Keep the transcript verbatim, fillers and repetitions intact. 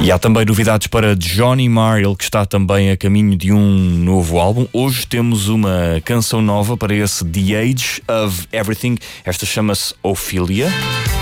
E há também novidades para Johnny Marr, ele que está também a caminho de um novo álbum. Hoje temos uma canção nova para esse The Age of Everything. Esta chama-se Ophelia.